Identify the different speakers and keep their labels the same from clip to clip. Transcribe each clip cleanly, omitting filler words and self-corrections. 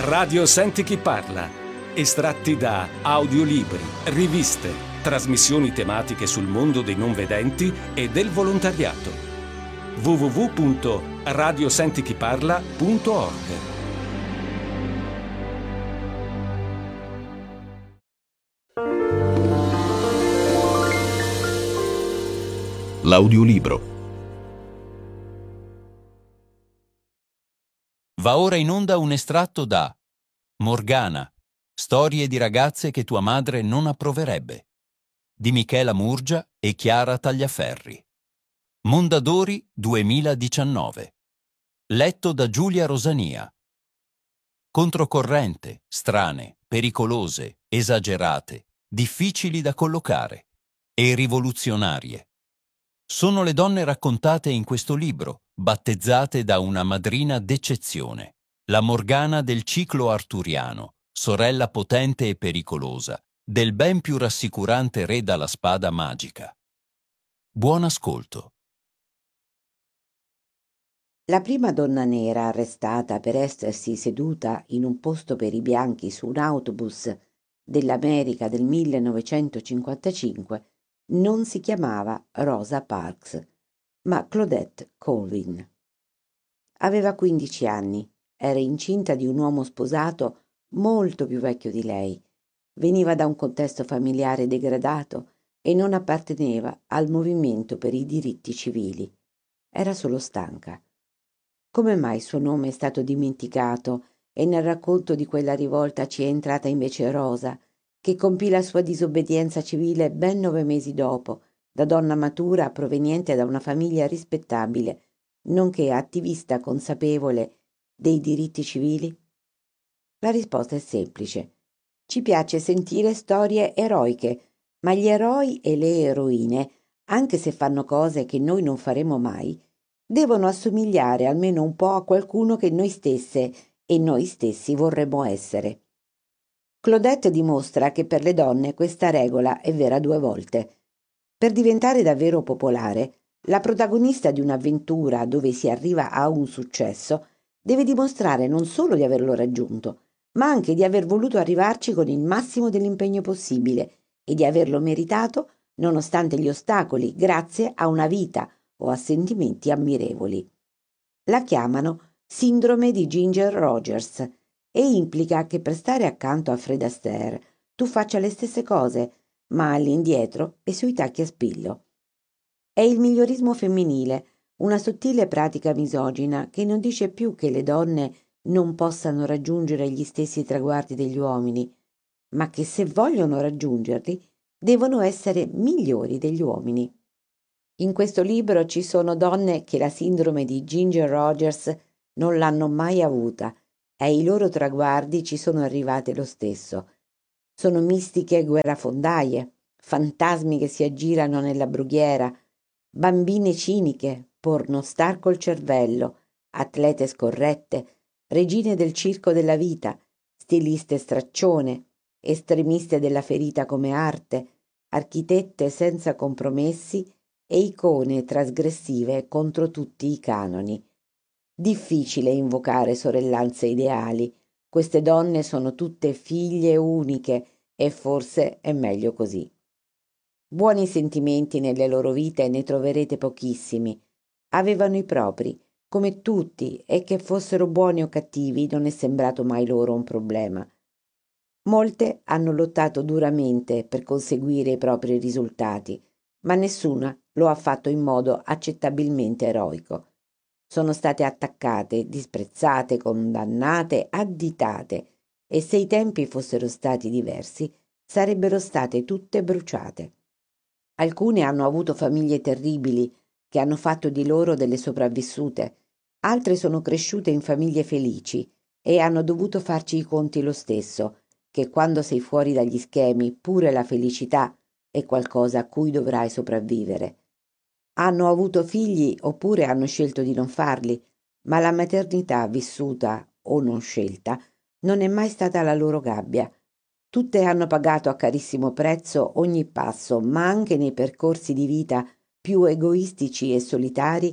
Speaker 1: Radio Senti chi parla. Estratti da audiolibri, riviste, trasmissioni tematiche sul mondo dei non vedenti e del volontariato. www.radiosentichiparla.org.
Speaker 2: L'audiolibro.
Speaker 3: Va ora in onda un estratto da Morgana, storie di ragazze che tua madre non approverebbe, di Michela Murgia e Chiara Tagliaferri. Mondadori 2019. Letto da Giulia Rosania. Controcorrente, strane, pericolose, esagerate, difficili da collocare e rivoluzionarie. Sono le donne raccontate in questo libro, battezzate da una madrina d'eccezione, la Morgana del ciclo arturiano, sorella potente e pericolosa, del ben più rassicurante re dalla spada magica. Buon ascolto.
Speaker 4: La prima donna nera arrestata per essersi seduta in un posto per i bianchi su un autobus dell'America del 1955 non si chiamava Rosa Parks, ma Claudette Colvin. Aveva 15 anni, era incinta di un uomo sposato molto più vecchio di lei, veniva da un contesto familiare degradato e non apparteneva al movimento per i diritti civili. Era solo stanca. Come mai il suo nome è stato dimenticato e nel racconto di quella rivolta ci è entrata invece Rosa, che compì la sua disobbedienza civile ben 9 mesi dopo, da donna matura proveniente da una famiglia rispettabile, nonché attivista consapevole dei diritti civili? La risposta è semplice. Ci piace sentire storie eroiche, ma gli eroi e le eroine, anche se fanno cose che noi non faremo mai, devono assomigliare almeno un po' a qualcuno che noi stesse e noi stessi vorremmo essere. Claudette dimostra che per le donne questa regola è vera 2 volte. Per diventare davvero popolare, la protagonista di un'avventura dove si arriva a un successo deve dimostrare non solo di averlo raggiunto, ma anche di aver voluto arrivarci con il massimo dell'impegno possibile e di averlo meritato nonostante gli ostacoli, grazie a una vita o a sentimenti ammirevoli. La chiamano sindrome di Ginger Rogers e implica che per stare accanto a Fred Astaire tu faccia le stesse cose, ma all'indietro e sui tacchi a spillo. È il migliorismo femminile, una sottile pratica misogina che non dice più che le donne non possano raggiungere gli stessi traguardi degli uomini, ma che se vogliono raggiungerli devono essere migliori degli uomini. In questo libro ci sono donne che la sindrome di Ginger Rogers non l'hanno mai avuta e ai loro traguardi ci sono arrivate lo stesso. Sono mistiche guerrafondaie, fantasmi che si aggirano nella brughiera, bambine ciniche, pornostar col cervello, atlete scorrette, regine del circo della vita, stiliste straccione, estremiste della ferita come arte, architette senza compromessi e icone trasgressive contro tutti i canoni. Difficile invocare sorellanze ideali. Queste donne sono tutte figlie uniche e forse è meglio così. Buoni sentimenti nelle loro vite ne troverete pochissimi. Avevano i propri, come tutti, e che fossero buoni o cattivi non è sembrato mai loro un problema. Molte hanno lottato duramente per conseguire i propri risultati, ma nessuna lo ha fatto in modo accettabilmente eroico. Sono state attaccate, disprezzate, condannate, additate, e se i tempi fossero stati diversi, sarebbero state tutte bruciate. Alcune hanno avuto famiglie terribili, che hanno fatto di loro delle sopravvissute, altre sono cresciute in famiglie felici e hanno dovuto farci i conti lo stesso, che quando sei fuori dagli schemi pure la felicità è qualcosa a cui dovrai sopravvivere. Hanno avuto figli oppure hanno scelto di non farli, ma la maternità vissuta o non scelta non è mai stata la loro gabbia. Tutte hanno pagato a carissimo prezzo ogni passo, ma anche nei percorsi di vita più egoistici e solitari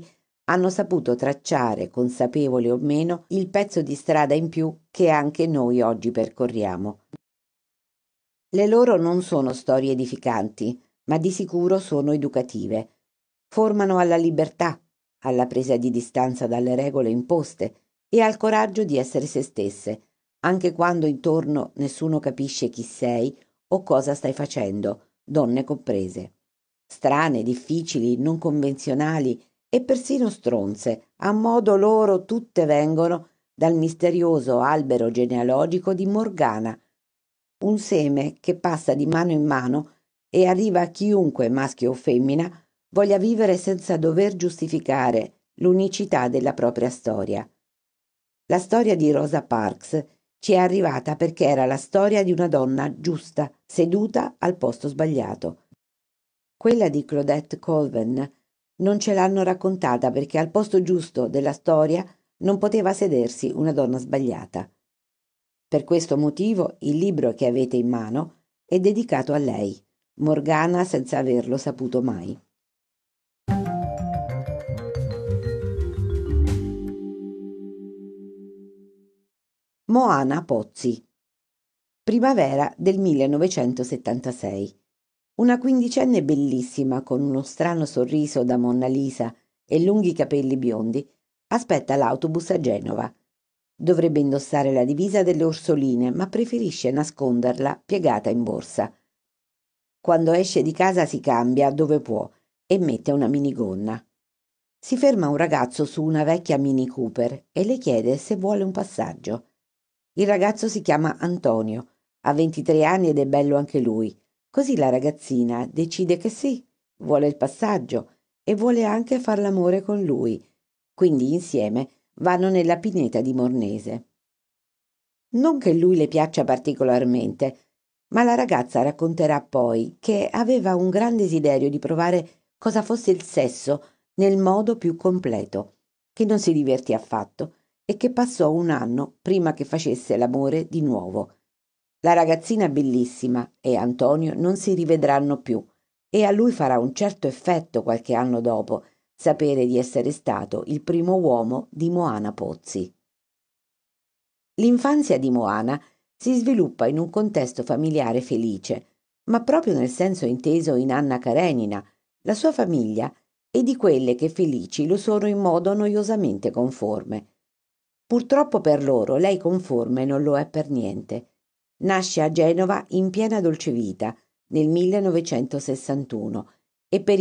Speaker 4: hanno saputo tracciare, consapevoli o meno, il pezzo di strada in più che anche noi oggi percorriamo. Le loro non sono storie edificanti, ma di sicuro sono educative. Formano alla libertà, alla presa di distanza dalle regole imposte e al coraggio di essere se stesse, anche quando intorno nessuno capisce chi sei o cosa stai facendo, donne comprese. Strane, difficili, non convenzionali e persino stronze, a modo loro tutte vengono dal misterioso albero genealogico di Morgana, un seme che passa di mano in mano e arriva a chiunque, maschio o femmina, voglia vivere senza dover giustificare l'unicità della propria storia. La storia di Rosa Parks ci è arrivata perché era la storia di una donna giusta, seduta al posto sbagliato. Quella di Claudette Colvin non ce l'hanno raccontata perché al posto giusto della storia non poteva sedersi una donna sbagliata. Per questo motivo il libro che avete in mano è dedicato a lei, Morgana senza averlo saputo mai. Moana Pozzi. Primavera del 1976. Una quindicenne bellissima con uno strano sorriso da Monna Lisa e lunghi capelli biondi aspetta l'autobus a Genova. Dovrebbe indossare la divisa delle Orsoline, ma preferisce nasconderla piegata in borsa. Quando esce di casa si cambia dove può e mette una minigonna. Si ferma un ragazzo su una vecchia Mini Cooper e le chiede se vuole un passaggio. Il ragazzo si chiama Antonio, ha 23 anni ed è bello anche lui. Così la ragazzina decide che sì, vuole il passaggio e vuole anche far l'amore con lui. Quindi insieme vanno nella pineta di Mornese. Non che lui le piaccia particolarmente, ma la ragazza racconterà poi che aveva un gran desiderio di provare cosa fosse il sesso nel modo più completo, che non si divertì affatto e che passò un anno prima che facesse l'amore di nuovo. La ragazzina bellissima e Antonio non si rivedranno più e a lui farà un certo effetto qualche anno dopo sapere di essere stato il primo uomo di Moana Pozzi. L'infanzia di Moana si sviluppa in un contesto familiare felice, ma proprio nel senso inteso in Anna Karenina, la sua famiglia è di quelle che felici lo sono in modo noiosamente conforme. Purtroppo per loro lei conforme non lo è per niente. Nasce a Genova in piena dolcevita nel 1961 e per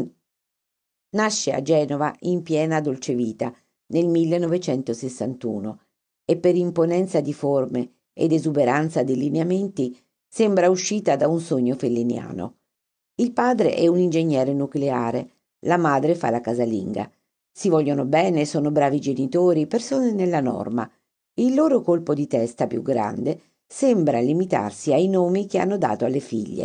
Speaker 4: Nasce a Genova in piena dolcevita nel 1961 e per imponenza di forme ed esuberanza di lineamenti sembra uscita da un sogno felliniano. Il padre è un ingegnere nucleare, la madre fa la casalinga. Si vogliono bene, sono bravi genitori, persone nella norma. Il loro colpo di testa più grande sembra limitarsi ai nomi che hanno dato alle figlie.